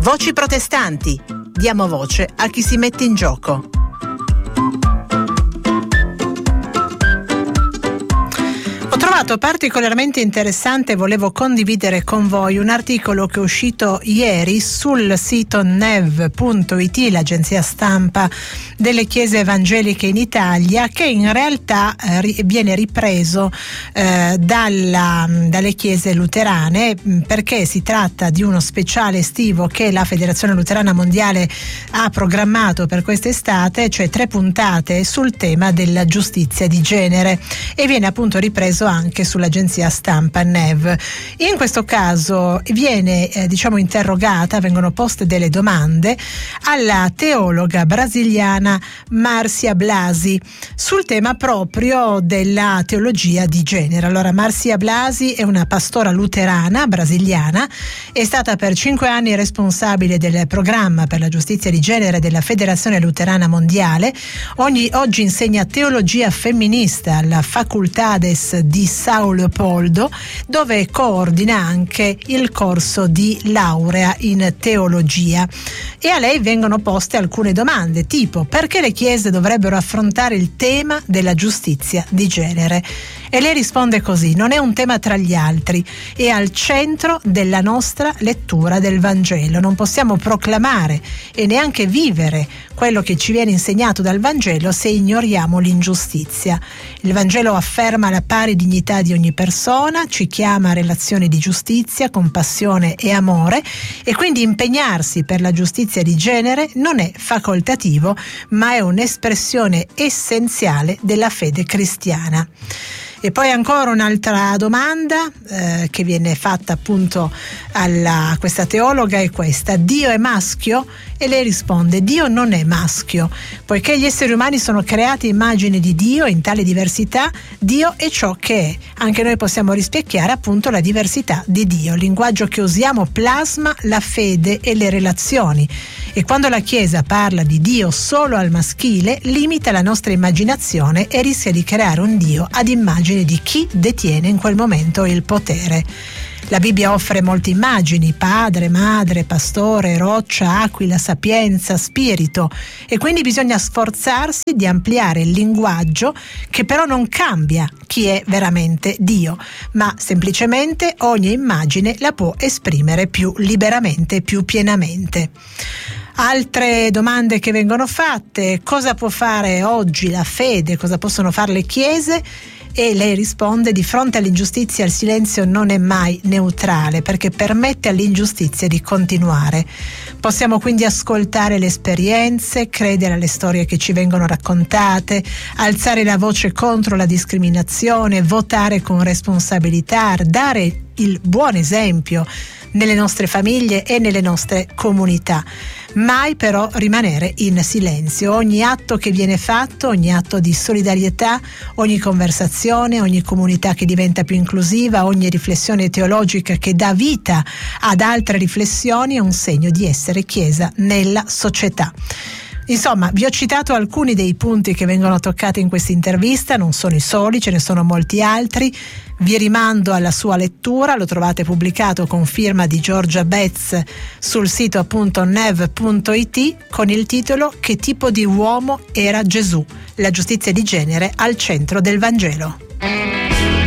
Voci protestanti. Diamo voce a chi si mette in gioco. Ho trovato particolarmente interessante, volevo condividere con voi un articolo che è uscito ieri sul sito nev.it, l'agenzia stampa delle chiese evangeliche in Italia, che in realtà viene ripreso dalle chiese luterane, perché si tratta di uno speciale estivo che la Federazione Luterana Mondiale ha programmato per quest'estate, cioè 3 puntate sul tema della giustizia di genere, e viene appunto ripreso anche sull'agenzia stampa Nev. In questo caso viene vengono poste delle domande alla teologa brasiliana Márcia Blasi sul tema proprio della teologia di genere. Allora, Márcia Blasi è una pastora luterana brasiliana, è stata per 5 anni responsabile del programma per la giustizia di genere della Federazione Luterana Mondiale. Oggi insegna teologia femminista alla Facultades di São Leopoldo, dove coordina anche il corso di laurea in teologia, e a lei vengono poste alcune domande tipo: perché le chiese dovrebbero affrontare il tema della giustizia di genere? E lei risponde così: non è un tema tra gli altri, è al centro della nostra lettura del Vangelo. Non possiamo proclamare e neanche vivere quello che ci viene insegnato dal Vangelo se ignoriamo l'ingiustizia. Il Vangelo afferma la pari dignità di ogni persona, ci chiama a relazioni di giustizia, compassione e amore, e quindi impegnarsi per la giustizia di genere non è facoltativo, ma è un'espressione essenziale della fede cristiana. E poi ancora un'altra domanda che viene fatta appunto a questa teologa è questa: Dio è maschio? E lei risponde: Dio non è maschio, poiché gli esseri umani sono creati a immagine di Dio, e in tale diversità Dio è ciò che è. Anche noi possiamo rispecchiare appunto la diversità di Dio. Il linguaggio che usiamo plasma la fede e le relazioni, e quando la Chiesa parla di Dio solo al maschile limita la nostra immaginazione e rischia di creare un Dio ad immagine di chi detiene in quel momento il potere. La Bibbia offre molte immagini: padre, madre, pastore, roccia, aquila, sapienza, spirito, e quindi bisogna sforzarsi di ampliare il linguaggio, che però non cambia chi è veramente Dio, ma semplicemente ogni immagine la può esprimere più liberamente, più pienamente. Altre domande che vengono fatte: cosa può fare oggi la fede, cosa possono fare le chiese? E lei risponde: di fronte all'ingiustizia il silenzio non è mai neutrale, perché permette all'ingiustizia di continuare. Possiamo quindi ascoltare le esperienze, credere alle storie che ci vengono raccontate, alzare la voce contro la discriminazione, votare con responsabilità, dare il buon esempio nelle nostre famiglie e nelle nostre comunità. Mai però rimanere in silenzio. Ogni atto che viene fatto, ogni atto di solidarietà, ogni conversazione, ogni comunità che diventa più inclusiva, ogni riflessione teologica che dà vita ad altre riflessioni è un segno di essere Chiesa nella società. Insomma, vi ho citato alcuni dei punti che vengono toccati in questa intervista, non sono i soli, ce ne sono molti altri. Vi rimando alla sua lettura, lo trovate pubblicato con firma di Giorgia Betz sul sito appunto nev.it con il titolo Che tipo di uomo era Gesù? La giustizia di genere al centro del Vangelo.